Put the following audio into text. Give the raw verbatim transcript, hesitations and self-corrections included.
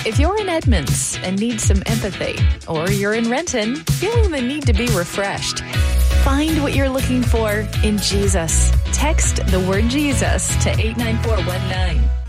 If you're in Edmonds and need some empathy, or you're in Renton feeling the need to be refreshed, find what you're looking for in Jesus. Text the word Jesus to eight nine four one nine.